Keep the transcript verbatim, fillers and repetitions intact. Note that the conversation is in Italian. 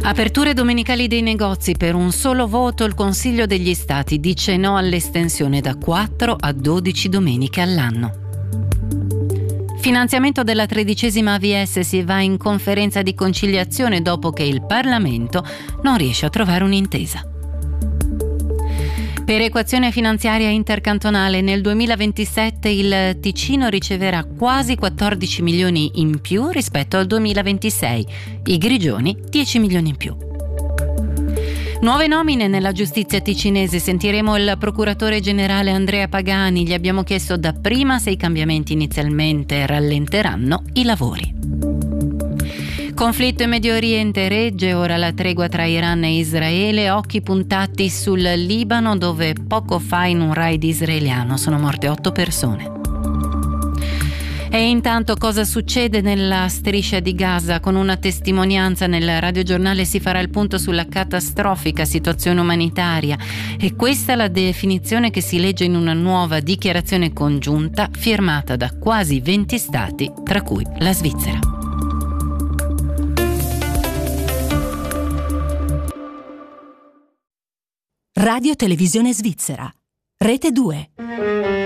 Aperture domenicali dei negozi. Per un solo voto il Consiglio degli Stati dice no all'estensione da quattro a dodici domeniche all'anno. Finanziamento della tredicesima A V S, si va in conferenza di conciliazione dopo che il Parlamento non riesce a trovare un'intesa. Perequazione finanziaria intercantonale. Nel duemilaventisette il Ticino riceverà quasi quattordici milioni in più rispetto al duemilaventisei, i Grigioni dieci milioni in più. Nuove nomine nella giustizia ticinese. Sentiremo il procuratore generale Andrea Pagani. Gli abbiamo chiesto dapprima se i cambiamenti inizialmente rallenteranno i lavori. Conflitto in Medio Oriente. Regge ora la tregua tra Iran e Israele, occhi puntati sul Libano, dove poco fa in un raid israeliano sono morte otto persone. E intanto cosa succede nella striscia di Gaza? Con una testimonianza nel radiogiornale si farà il punto sulla catastrofica situazione umanitaria, e questa è la definizione che si legge in una nuova dichiarazione congiunta firmata da quasi venti stati, tra cui la Svizzera. Radio Televisione Svizzera, Rete due.